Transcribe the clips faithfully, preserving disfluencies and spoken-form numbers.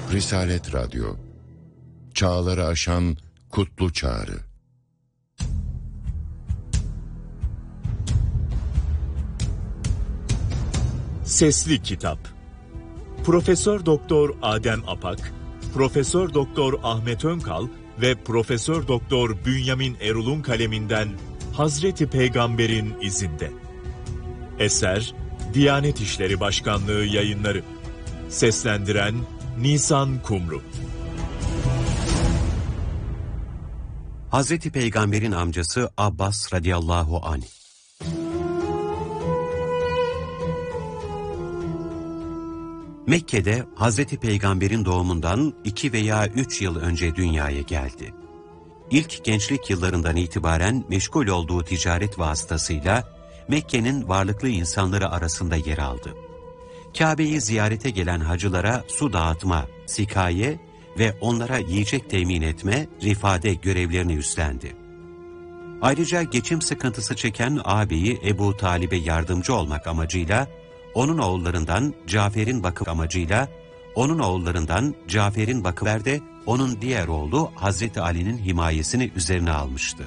Risalet Radyo, çağları aşan kutlu çağrı. Sesli Kitap. Profesör Doktor Adem Apak, Profesör Doktor Ahmet Önkal ve Profesör Doktor Bünyamin Erul'un kaleminden Hazreti Peygamber'in izinde. Eser Diyanet İşleri Başkanlığı Yayınları. Seslendiren Nisan Kumru. Hazreti Peygamber'in amcası Abbas radıyallahu anh. Mekke'de Hazreti Peygamber'in doğumundan iki veya üç yıl önce dünyaya geldi. İlk gençlik yıllarından itibaren meşgul olduğu ticaret vasıtasıyla Mekke'nin varlıklı insanları arasında yer aldı. Kabe'yi ziyarete gelen hacılara su dağıtma, sikaye ve onlara yiyecek temin etme, rifade görevlerini üstlendi. Ayrıca geçim sıkıntısı çeken ağabeyi Ebu Talib'e yardımcı olmak amacıyla, onun oğullarından Cafer'in bakım amacıyla, onun oğullarından Cafer'in bakıverde onun diğer oğlu Hazreti Ali'nin himayesini üzerine almıştı.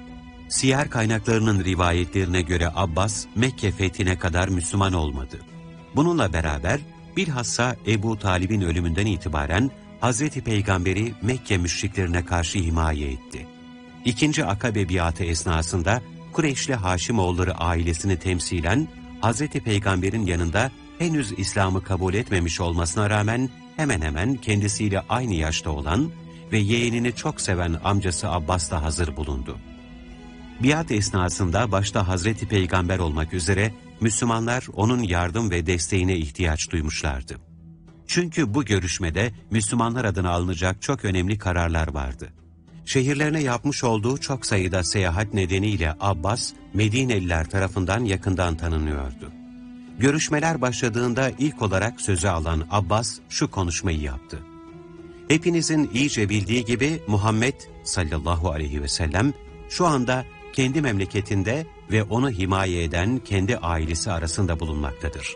Siyer kaynaklarının rivayetlerine göre Abbas, Mekke fethine kadar Müslüman olmadı. Bununla beraber bilhassa Ebu Talib'in ölümünden itibaren Hazreti Peygamber'i Mekke müşriklerine karşı himaye etti. İkinci Akabe biatı esnasında Kureyşli Haşimoğulları ailesini temsilen Hazreti Peygamber'in yanında henüz İslam'ı kabul etmemiş olmasına rağmen hemen hemen kendisiyle aynı yaşta olan ve yeğenini çok seven amcası Abbas da hazır bulundu. Biat esnasında başta Hazreti Peygamber olmak üzere Müslümanlar onun yardım ve desteğine ihtiyaç duymuşlardı. Çünkü bu görüşmede Müslümanlar adına alınacak çok önemli kararlar vardı. Şehirlerine yapmış olduğu çok sayıda seyahat nedeniyle Abbas, Medineliler tarafından yakından tanınıyordu. Görüşmeler başladığında ilk olarak söze alan Abbas şu konuşmayı yaptı. Hepinizin iyice bildiği gibi Muhammed sallallahu aleyhi ve sellem şu anda kendi memleketinde ve onu himaye eden kendi ailesi arasında bulunmaktadır.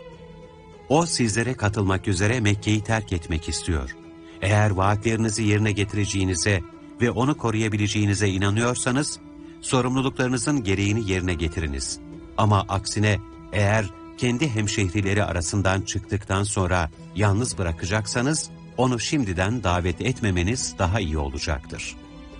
O sizlere katılmak üzere Mekke'yi terk etmek istiyor. Eğer vaatlerinizi yerine getireceğinize ve onu koruyabileceğinize inanıyorsanız, sorumluluklarınızın gereğini yerine getiriniz. Ama aksine eğer kendi hemşehrileri arasından çıktıktan sonra yalnız bırakacaksanız, onu şimdiden davet etmemeniz daha iyi olacaktır.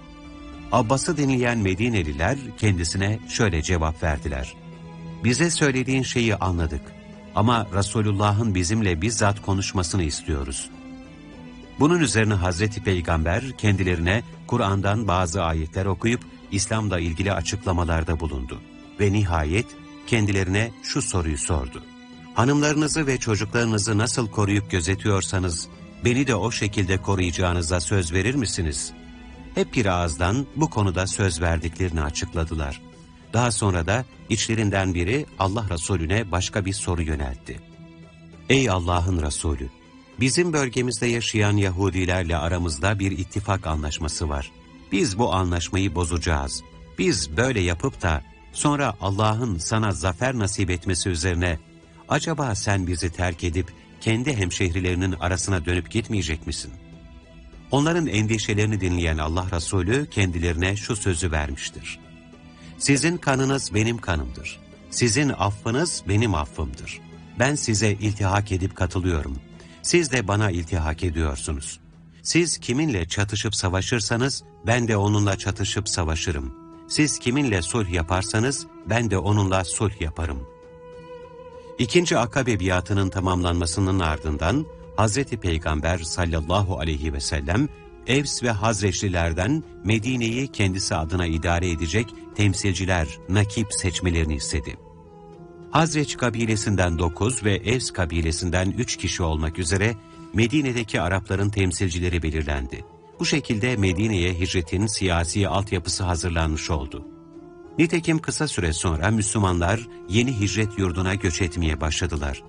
Abbas'ı dinleyen Medineliler kendisine şöyle cevap verdiler. Bize söylediğin şeyi anladık ama Resulullah'ın bizimle bizzat konuşmasını istiyoruz. Bunun üzerine Hazreti Peygamber kendilerine Kur'an'dan bazı ayetler okuyup İslam'la ilgili açıklamalarda bulundu. Ve nihayet kendilerine şu soruyu sordu. Hanımlarınızı ve çocuklarınızı nasıl koruyup gözetiyorsanız beni de o şekilde koruyacağınıza söz verir misiniz? Hep bir ağızdan bu konuda söz verdiklerini açıkladılar. Daha sonra da içlerinden biri Allah Resulüne başka bir soru yöneltti. Ey Allah'ın Resulü! Bizim bölgemizde yaşayan Yahudilerle aramızda bir ittifak anlaşması var. Biz bu anlaşmayı bozacağız. Biz böyle yapıp da sonra Allah'ın sana zafer nasip etmesi üzerine acaba sen bizi terk edip kendi hemşehrilerinin arasına dönüp gitmeyecek misin? Onların endişelerini dinleyen Allah Resulü kendilerine şu sözü vermiştir. Sizin kanınız benim kanımdır. Sizin affınız benim affımdır. Ben size iltihak edip katılıyorum. Siz de bana iltihak ediyorsunuz. Siz kiminle çatışıp savaşırsanız ben de onunla çatışıp savaşırım. Siz kiminle sulh yaparsanız ben de onunla sulh yaparım. İkinci Akabe biatının tamamlanmasının ardından Hazreti Peygamber sallallahu aleyhi ve sellem Evs ve Hazreçlilerden Medine'yi kendisi adına idare edecek temsilciler, nakip seçmelerini istedi. Hazreç kabilesinden dokuz ve Evs kabilesinden üç kişi olmak üzere Medine'deki Arapların temsilcileri belirlendi. Bu şekilde Medine'ye hicretin siyasi altyapısı hazırlanmış oldu. Nitekim kısa süre sonra Müslümanlar yeni hicret yurduna göç etmeye başladılar.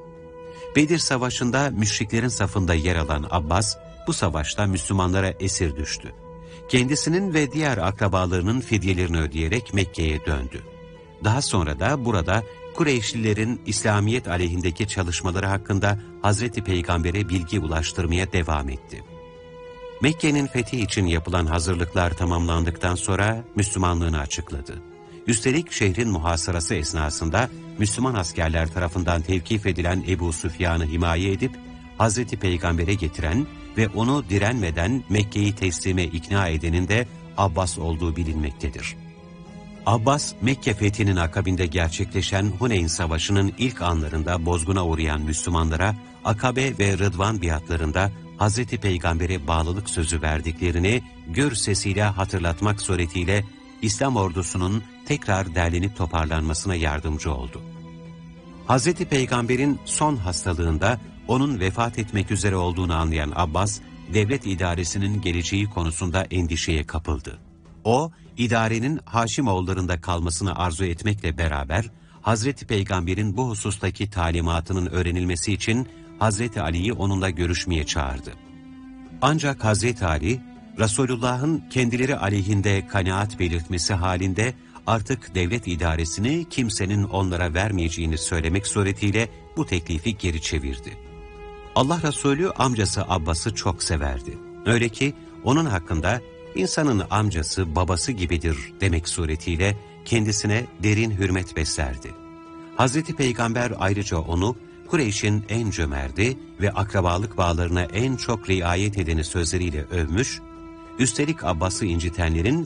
Bedir Savaşı'nda müşriklerin safında yer alan Abbas, bu savaşta Müslümanlara esir düştü. Kendisinin ve diğer akrabalarının fidyelerini ödeyerek Mekke'ye döndü. Daha sonra da burada Kureyşlilerin İslamiyet aleyhindeki çalışmaları hakkında Hazreti Peygamber'e bilgi ulaştırmaya devam etti. Mekke'nin fethi için yapılan hazırlıklar tamamlandıktan sonra Müslümanlığını açıkladı. Üstelik şehrin muhasarası esnasında Müslüman askerler tarafından tevkif edilen Ebu Süfyan'ı himaye edip Hazreti Peygamber'e getiren ve onu direnmeden Mekke'yi teslime ikna edenin de Abbas olduğu bilinmektedir. Abbas, Mekke fethinin akabinde gerçekleşen Huneyn Savaşı'nın ilk anlarında bozguna uğrayan Müslümanlara Akabe ve Rıdvan biatlarında Hazreti Peygamber'e bağlılık sözü verdiklerini gür sesiyle hatırlatmak suretiyle İslam ordusunun tekrar derlenip toparlanmasına yardımcı oldu. Hazreti Peygamber'in son hastalığında onun vefat etmek üzere olduğunu anlayan Abbas, devlet idaresinin geleceği konusunda endişeye kapıldı. O, idarenin Haşimoğullarında kalmasını arzu etmekle beraber, Hazreti Peygamber'in bu husustaki talimatının öğrenilmesi için Hazreti Ali'yi onunla görüşmeye çağırdı. Ancak Hazreti Ali, Resulullah'ın kendileri aleyhinde kanaat belirtmesi halinde artık devlet idaresini kimsenin onlara vermeyeceğini söylemek suretiyle bu teklifi geri çevirdi. Allah Resulü amcası Abbas'ı çok severdi. Öyle ki onun hakkında insanın amcası babası gibidir demek suretiyle kendisine derin hürmet beslerdi. Hazreti Peygamber ayrıca onu Kureyş'in en cömerti ve akrabalık bağlarına en çok riayet edeni sözleriyle övmüş, üstelik Abbas'ı incitenlerin